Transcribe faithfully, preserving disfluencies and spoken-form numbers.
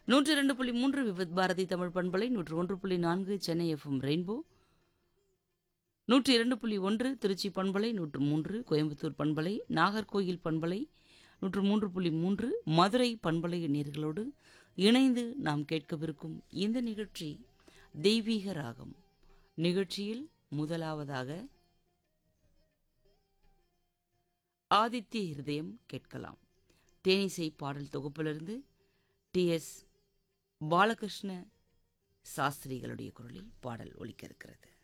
நூற்றி இரண்டு புள்ளி மூன்று விவித் பாரதி தமிழ் பண்பலை, நூற்று ஒன்று புள்ளி நான்கு சென்னை எஃப்எம் ரெயின்போ, நூற்றி இரண்டு புள்ளி ஒன்று திருச்சி பண்பலை, நூற்று மூன்று கோயம்புத்தூர் பண்பலை, நாகர்கோயில் பண்பலை, நூற்று மூன்று புள்ளி மூன்று மதுரை பண்பலை நேயர்களோடு இணைந்து நாம் கேட்கவிருக்கும் இந்த நிகழ்ச்சி தெய்வீக ராகம். நிகழ்ச்சியில் முதலாவதாக ஆதித்ய இருதயம் கேட்கலாம். தேனிசை பாடல் தொகுப்பிலிருந்து டி எஸ் பாலகிருஷ்ண சாஸ்திரிகளுடைய குரலில் பாடல் ஒலிக்க இருக்கிறது.